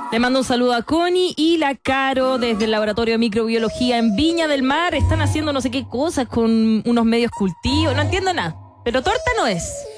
Le mando un saludo a Connie y la Caro desde el Laboratorio de Microbiología en Viña del Mar. Están haciendo no sé qué cosas con unos medios cultivos. No entiendo nada, pero torta no es.